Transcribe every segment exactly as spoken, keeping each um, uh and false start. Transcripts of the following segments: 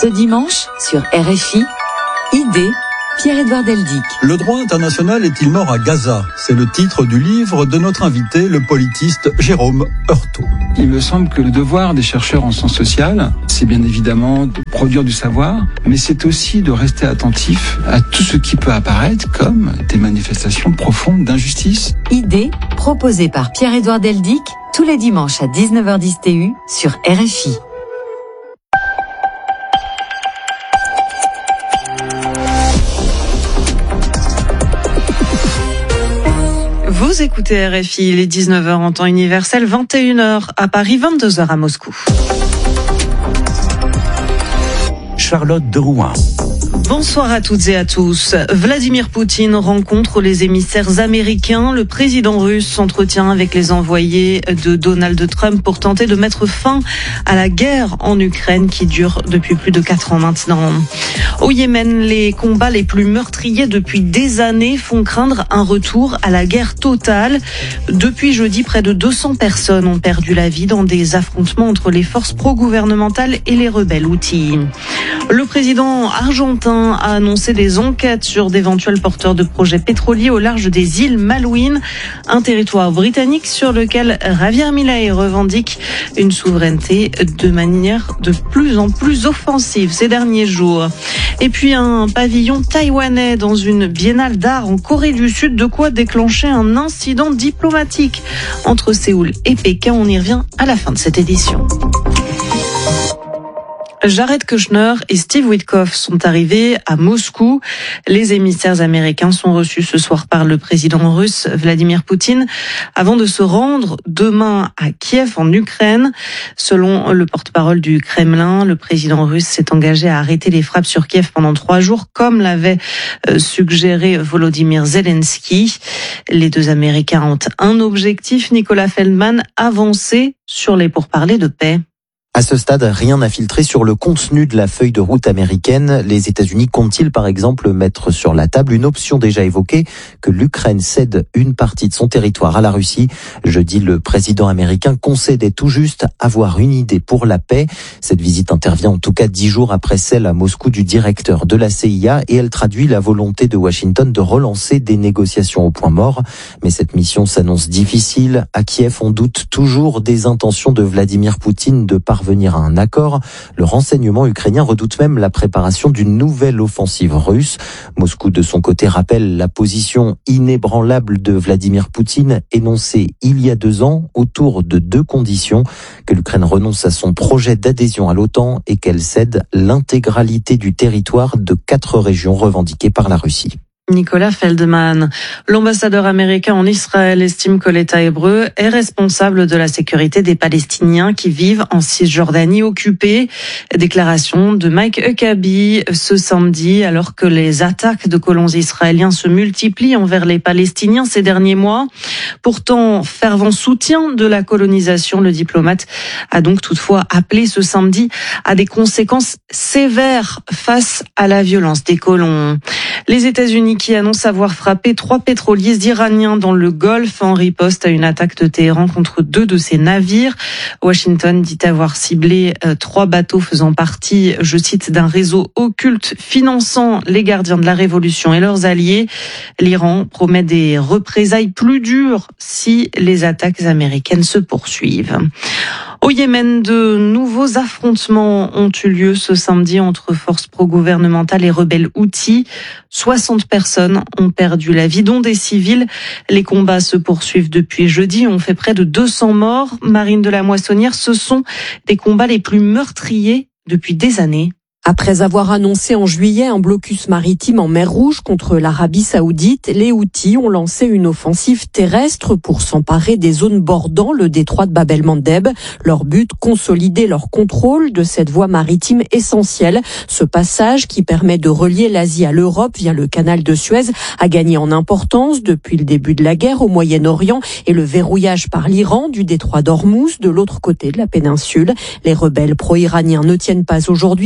Ce dimanche, sur R F I, Idée, Pierre-Édouard Deldic. Le droit international est-il mort à Gaza? C'est le titre du livre de notre invité, le politiste Jérôme Heurtaud. Il me semble que le devoir des chercheurs en sciences sociales, c'est bien évidemment de produire du savoir, mais c'est aussi de rester attentif à tout ce qui peut apparaître comme des manifestations profondes d'injustice. Idée, proposée par Pierre-Édouard Deldic, tous les dimanches à dix-neuf heures dix T U sur R F I. Vous écoutez R F I, il est dix-neuf heures en temps universel, vingt et une heures à Paris, vingt-deux heures à Moscou. Charlotte de Rouen. Bonsoir à toutes et à tous. Vladimir Poutine rencontre les émissaires américains. Le président russe s'entretient avec les envoyés de Donald Trump pour tenter de mettre fin à la guerre en Ukraine qui dure depuis plus de quatre ans maintenant. Au Yémen, les combats les plus meurtriers depuis des années font craindre un retour à la guerre totale. Depuis jeudi, près de deux cents personnes ont perdu la vie dans des affrontements entre les forces pro-gouvernementales et les rebelles Houthis. Le président argentin a annoncé des enquêtes sur d'éventuels porteurs de projets pétroliers au large des îles Malouines, un territoire britannique sur lequel Javier Milei revendique une souveraineté de manière de plus en plus offensive ces derniers jours. Et puis un pavillon taïwanais dans une biennale d'art en Corée du Sud, de quoi déclencher un incident diplomatique entre Séoul et Pékin. On y revient à la fin de cette édition. Jared Kushner et Steve Witkoff sont arrivés à Moscou. Les émissaires américains sont reçus ce soir par le président russe Vladimir Poutine avant de se rendre demain à Kiev en Ukraine. Selon le porte-parole du Kremlin, le président russe s'est engagé à arrêter les frappes sur Kiev pendant trois jours, comme l'avait suggéré Volodymyr Zelensky. Les deux Américains ont un objectif, Nicolas Feldman, avancer sur les pourparlers de paix. À ce stade, rien n'a filtré sur le contenu de la feuille de route américaine. Les États-Unis comptent-ils par exemple mettre sur la table une option déjà évoquée, que l'Ukraine cède une partie de son territoire à la Russie? Jeudi, le président américain concédait tout juste avoir une idée pour la paix. Cette visite intervient en tout cas dix jours après celle à Moscou du directeur de la C I A et elle traduit la volonté de Washington de relancer des négociations au point mort. Mais cette mission s'annonce difficile. À Kiev, on doute toujours des intentions de Vladimir Poutine de parvenir venir à un accord. Le renseignement ukrainien redoute même la préparation d'une nouvelle offensive russe. Moscou, de son côté, rappelle la position inébranlable de Vladimir Poutine, énoncée il y a deux ans autour de deux conditions: que l'Ukraine renonce à son projet d'adhésion à l'OTAN et qu'elle cède l'intégralité du territoire de quatre régions revendiquées par la Russie. Nicolas Feldman. L'ambassadeur américain en Israël estime que l'État hébreu est responsable de la sécurité des Palestiniens qui vivent en Cisjordanie occupée. Déclaration de Mike Huckabee ce samedi, alors que les attaques de colons israéliens se multiplient envers les Palestiniens ces derniers mois. Pourtant, fervent soutien de la colonisation, le diplomate a donc toutefois appelé ce samedi à des conséquences sévères face à la violence des colons. Les États-Unis qui annoncent avoir frappé trois pétroliers iraniens dans le Golfe en riposte à une attaque de Téhéran contre deux de ses navires. Washington dit avoir ciblé euh, trois bateaux faisant partie, je cite, d'un réseau occulte finançant les gardiens de la Révolution et leurs alliés. L'Iran promet des représailles plus dures si les attaques américaines se poursuivent. Au Yémen, de nouveaux affrontements ont eu lieu ce samedi entre forces pro-gouvernementales et rebelles Houthis. soixante personnes ont perdu la vie, dont des civils. Les combats se poursuivent depuis jeudi, ont fait près de deux cents morts. Marine de la Moissonnière, ce sont des combats les plus meurtriers depuis des années. Après avoir annoncé en juillet un blocus maritime en mer Rouge contre l'Arabie Saoudite, les Houthis ont lancé une offensive terrestre pour s'emparer des zones bordant le détroit de Bab el-Mandeb. Leur but, consolider leur contrôle de cette voie maritime essentielle. Ce passage, qui permet de relier l'Asie à l'Europe via le canal de Suez, a gagné en importance depuis le début de la guerre au Moyen-Orient et le verrouillage par l'Iran du détroit d'Ormuz de l'autre côté de la péninsule. Les rebelles pro-iraniens ne tiennent pas aujourd'hui de secteur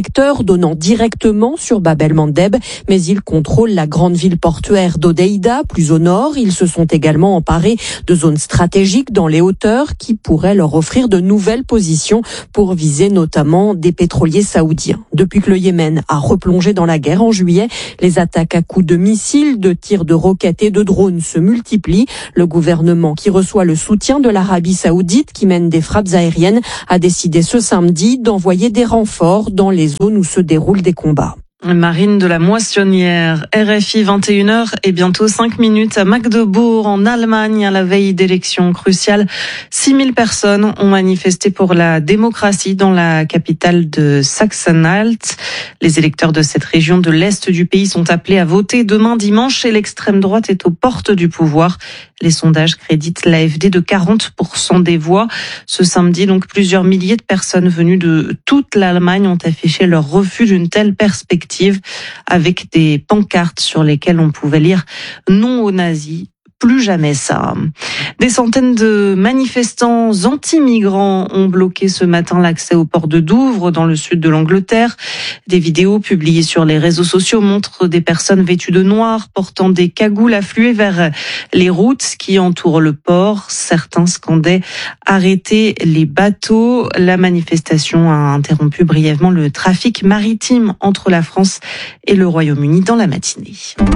secteur donnant directement sur Bab el-Mandeb, mais ils contrôlent la grande ville portuaire d'Hodeïda, plus au nord. Ils se sont également emparés de zones stratégiques dans les hauteurs qui pourraient leur offrir de nouvelles positions pour viser notamment des pétroliers saoudiens. Depuis que le Yémen a replongé dans la guerre en juillet, les attaques à coups de missiles, de tirs de roquettes et de drones se multiplient. Le gouvernement, qui reçoit le soutien de l'Arabie saoudite, qui mène des frappes aériennes, a décidé ce samedi d'envoyer des renforts dans les zones où se déroulent des combats. Marine de la Moissonnière, R F I vingt et une heures et bientôt cinq minutes à Magdebourg en Allemagne à la veille d'élections cruciales. six mille personnes ont manifesté pour la démocratie dans la capitale de Sachsen-Anhalt. Les électeurs de cette région de l'Est du pays sont appelés à voter demain dimanche et l'extrême droite est aux portes du pouvoir. Les sondages créditent l'A F D de quarante pour cent des voix. Ce samedi, donc, plusieurs milliers de personnes venues de toute l'Allemagne ont affiché leur refus d'une telle perspective avec des pancartes sur lesquelles on pouvait lire « Non aux nazis ». Plus jamais ça. Des centaines de manifestants anti-migrants ont bloqué ce matin l'accès au port de Douvres dans le sud de l'Angleterre. Des vidéos publiées sur les réseaux sociaux montrent des personnes vêtues de noir portant des cagoules affluées vers les routes qui entourent le port. Certains scandaient « Arrêtez les bateaux ». La manifestation a interrompu brièvement le trafic maritime entre la France et le Royaume-Uni dans la matinée.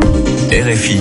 R F I,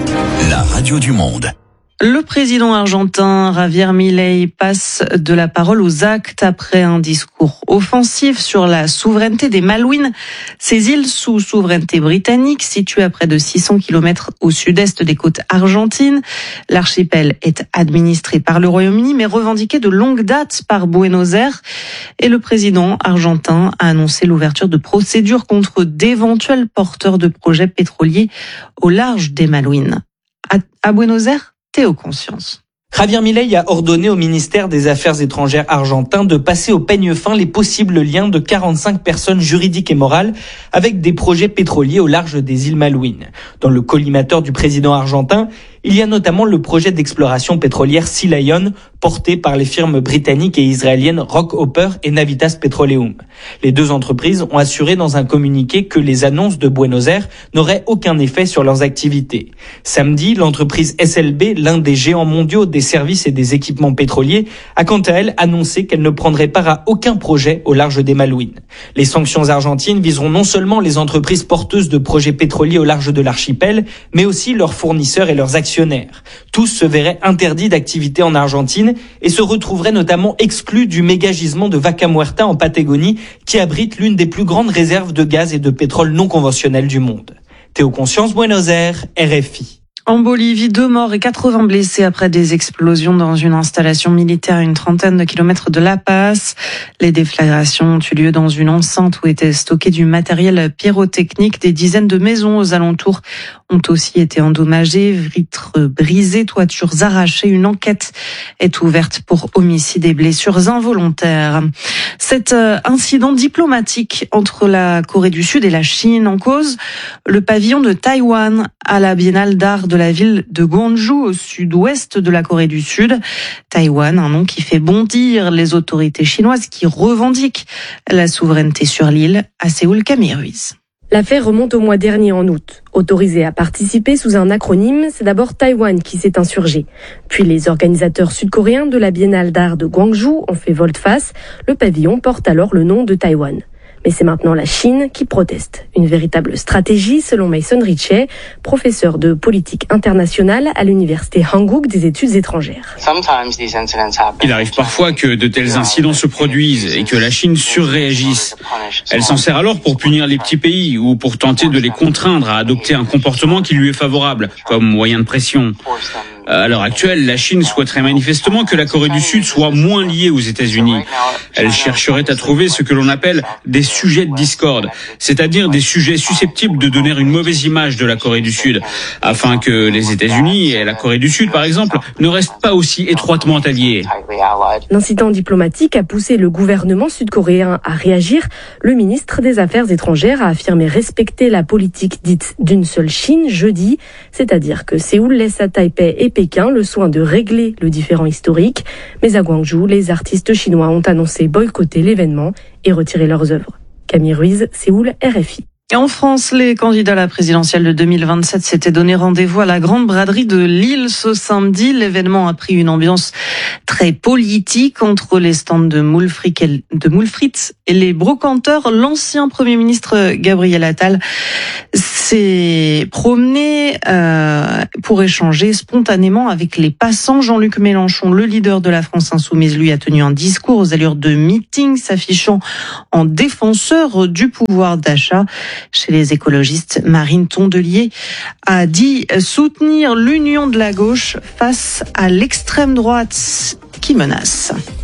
la radio du monde. Le président argentin Javier Milei passe de la parole aux actes après un discours offensif sur la souveraineté des Malouines, ces îles sous souveraineté britannique situées à près de six cents kilomètres au sud-est des côtes argentines. L'archipel est administré par le Royaume-Uni mais revendiqué de longue date par Buenos Aires. Et le président argentin a annoncé l'ouverture de procédures contre d'éventuels porteurs de projets pétroliers au large des Malouines. À, à Buenos Aires, Théo Conscience. Javier Milei a ordonné au ministère des Affaires étrangères argentin de passer au peigne fin les possibles liens de quarante-cinq personnes juridiques et morales avec des projets pétroliers au large des îles Malouines. Dans le collimateur du président argentin, il y a notamment le projet d'exploration pétrolière Sea Lion, porté par les firmes britanniques et israéliennes Rockhopper et Navitas Petroleum. Les deux entreprises ont assuré dans un communiqué que les annonces de Buenos Aires n'auraient aucun effet sur leurs activités. Samedi, l'entreprise S L B, l'un des géants mondiaux des services et des équipements pétroliers, a quant à elle annoncé qu'elle ne prendrait part à aucun projet au large des Malouines. Les sanctions argentines viseront non seulement les entreprises porteuses de projets pétroliers au large de l'archipel, mais aussi leurs fournisseurs et leurs actionnaires. Tous se verraient interdits d'activité en Argentine et se retrouveraient notamment exclus du méga gisement de Vaca Muerta en Patagonie qui abrite l'une des plus grandes réserves de gaz et de pétrole non conventionnels du monde. Théo Conscience, Buenos Aires, R F I. En Bolivie, deux morts et quatre-vingts blessés après des explosions dans une installation militaire à une trentaine de kilomètres de La Paz. Les déflagrations ont eu lieu dans une enceinte où était stocké du matériel pyrotechnique. Des dizaines de maisons aux alentours ont aussi été endommagées, vitres brisées, toitures arrachées. Une enquête est ouverte pour homicide et blessures involontaires. Cet incident diplomatique entre la Corée du Sud et la Chine en cause, le pavillon de Taïwan à la Biennale d'art de la ville de Gwangju au sud-ouest de la Corée du Sud. Taïwan, un nom qui fait bondir les autorités chinoises qui revendiquent la souveraineté sur l'île. À Séoul, Camille Ruiz. L'affaire remonte au mois dernier en août. Autorisé à participer sous un acronyme, c'est d'abord Taïwan qui s'est insurgé. Puis les organisateurs sud-coréens de la Biennale d'art de Gwangju ont fait volte-face. Le pavillon porte alors le nom de Taïwan. Mais c'est maintenant la Chine qui proteste. Une véritable stratégie selon Mason Ritchie, professeur de politique internationale à l'université Hanguk des études étrangères. Il arrive parfois que de tels incidents se produisent et que la Chine surréagisse. Elle s'en sert alors pour punir les petits pays ou pour tenter de les contraindre à adopter un comportement qui lui est favorable, comme moyen de pression. À l'heure actuelle, la Chine souhaiterait manifestement que la Corée du Sud soit moins liée aux États-Unis. Elle chercherait à trouver ce que l'on appelle des sujets de discorde, c'est-à-dire des sujets susceptibles de donner une mauvaise image de la Corée du Sud, afin que les États-Unis et la Corée du Sud, par exemple, ne restent pas aussi étroitement alliés. L'incident diplomatique a poussé le gouvernement sud-coréen à réagir. Le ministre des Affaires étrangères a affirmé respecter la politique dite d'une seule Chine jeudi, c'est-à-dire que Séoul laisse à Taipei et Pékin le soin de régler le différend historique. Mais à Gwangju, les artistes chinois ont annoncé boycotter l'événement et retirer leurs œuvres. Camille Ruiz, Séoul, R F I. Et en France, les candidats à la présidentielle de deux mille vingt-sept s'étaient donné rendez-vous à la Grande Braderie de Lille ce samedi. L'événement a pris une ambiance très politique entre les stands de moules frites et les brocanteurs. L'ancien Premier ministre Gabriel Attal s'est promené euh, pour échanger spontanément avec les passants. Jean-Luc Mélenchon, le leader de la France Insoumise, lui a tenu un discours aux allures de meeting, s'affichant en défenseur du pouvoir d'achat. Chez les écologistes, Marine Tondelier a dit soutenir l'union de la gauche face à l'extrême droite qui menace.